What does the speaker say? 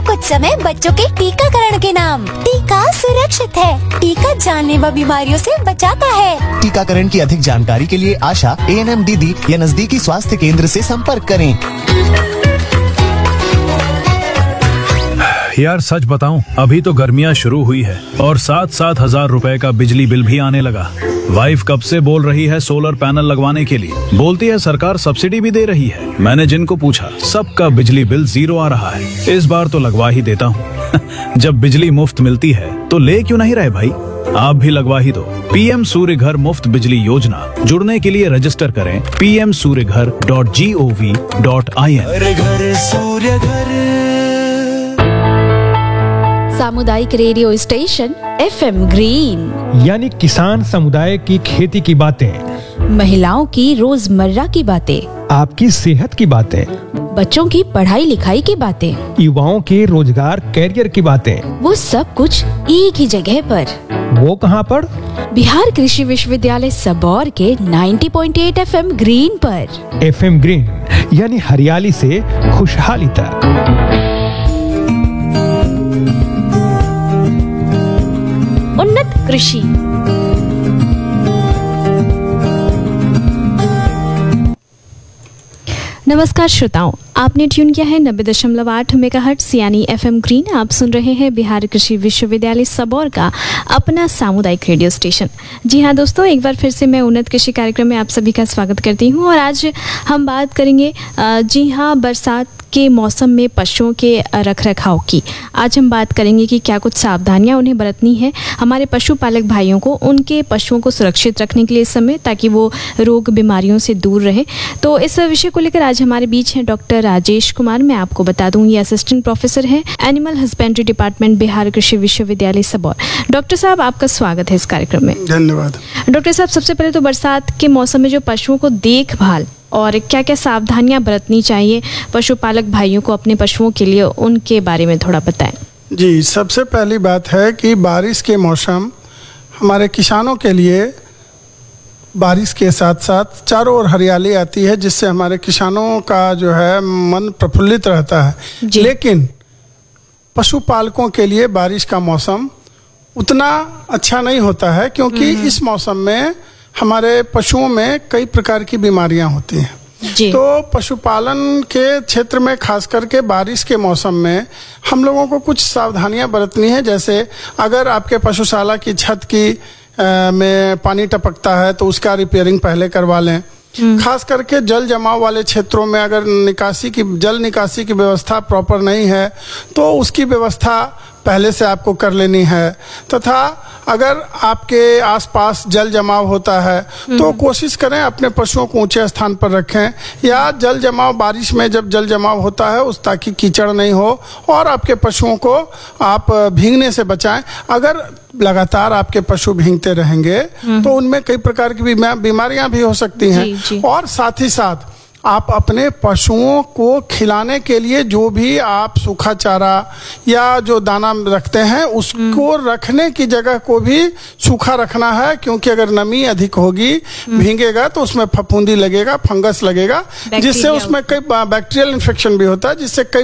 कुछ समय बच्चों के टीकाकरण के नाम। टीका सुरक्षित है, टीका जानलेवा बीमारियों से बचाता है। टीकाकरण की अधिक जानकारी के लिए आशा, ANM दीदी या नजदीकी स्वास्थ्य केंद्र से संपर्क करें। यार सच बताऊं, अभी तो गर्मियां शुरू हुई है और 7-7 हजार रुपए का बिजली बिल भी आने लगा। वाइफ कब से बोल रही है सोलर पैनल लगवाने के लिए, बोलती है सरकार सब्सिडी भी दे रही है। मैंने जिनको पूछा सबका बिजली बिल 0 आ रहा है। इस बार तो लगवा ही देता हूँ। जब बिजली मुफ्त मिलती है तो ले क्यों नहीं रहे भाई, आप भी लगवा ही दो। PM सूर्य घर मुफ्त बिजली योजना, जुड़ने के लिए रजिस्टर करें pmsuryaghar.gov.in। सामुदायिक रेडियो स्टेशन FM ग्रीन, यानी किसान समुदाय की खेती की बातें, महिलाओं की रोजमर्रा की बातें, आपकी सेहत की बातें, बच्चों की पढ़ाई लिखाई की बातें, युवाओं के रोजगार कैरियर की बातें, वो सब कुछ एक ही जगह पर। वो कहाँ पर? बिहार कृषि विश्वविद्यालय सबौर के 90.8 FM ग्रीन पर। FM ग्रीन यानी हरियाली से खुशहाली तक। उन्नत कृषि। नमस्कार श्रोताओं, आपने ट्यून किया है 90.8 मेगाहर्ट्ज यानी FM ग्रीन। आप सुन रहे हैं बिहार कृषि विश्वविद्यालय सबौर का अपना सामुदायिक रेडियो स्टेशन। जी हाँ दोस्तों, एक बार फिर से मैं उन्नत कृषि कार्यक्रम में आप सभी का स्वागत करती हूँ। और आज हम बात करेंगे जी हाँ बरसात के मौसम में पशुओं के रखरखाव की। आज हम बात करेंगे कि क्या कुछ सावधानियां उन्हें बरतनी है हमारे पशुपालक भाइयों को, उनके पशुओं को सुरक्षित रखने के लिए इस समय, ताकि वो रोग बीमारियों से दूर रहे। तो इस विषय को लेकर आज हमारे बीच हैं डॉक्टर राजेश कुमार। मैं आपको बता दूं, ये असिस्टेंट प्रोफेसर है एनिमल हस्बेंड्री डिपार्टमेंट बिहार कृषि विश्वविद्यालय सबौर। डॉक्टर साहब, आपका स्वागत है इस कार्यक्रम में। धन्यवाद। डॉक्टर साहब, सबसे पहले तो बरसात के मौसम में जो पशुओं को देखभाल और क्या क्या सावधानियां बरतनी चाहिए पशुपालक भाइयों को अपने पशुओं के लिए, उनके बारे में थोड़ा बताएं। जी, सबसे पहली बात है कि बारिश के मौसम हमारे किसानों के लिए, बारिश के साथ साथ चारों ओर हरियाली आती है, जिससे हमारे किसानों का जो है मन प्रफुल्लित रहता है। लेकिन पशुपालकों के लिए बारिश का मौसम उतना अच्छा नहीं होता है, क्योंकि इस मौसम में हमारे पशुओं में कई प्रकार की बीमारियां होती हैं। तो पशुपालन के क्षेत्र में खास करके बारिश के मौसम में हम लोगों को कुछ सावधानियां बरतनी है। जैसे अगर आपके पशुशाला की छत की में पानी टपकता है तो उसका रिपेयरिंग पहले करवा लें। खास करके जल जमाव वाले क्षेत्रों में अगर जल निकासी की व्यवस्था प्रॉपर नहीं है तो उसकी व्यवस्था पहले से आपको कर लेनी है। तथा अगर आपके आसपास जल जमाव होता है तो कोशिश करें अपने पशुओं को ऊंचे स्थान पर रखें, या जल जमाव, बारिश में जब जल जमाव होता है उस ताकि कीचड़ नहीं हो, और आपके पशुओं को आप भीगने से बचाएं। अगर लगातार आपके पशु भीगते रहेंगे तो उनमें कई प्रकार की बीमारियां भी हो सकती हैं। और साथ ही साथ आप अपने पशुओं को खिलाने के लिए जो भी आप सूखा चारा या जो दाना रखते हैं उसको रखने की जगह को भी सूखा रखना है, क्योंकि अगर नमी अधिक होगी, भीगेगा तो उसमें फफूंदी लगेगा, फंगस लगेगा, जिससे उसमें कई बैक्टीरियल इन्फेक्शन भी होता है, जिससे कई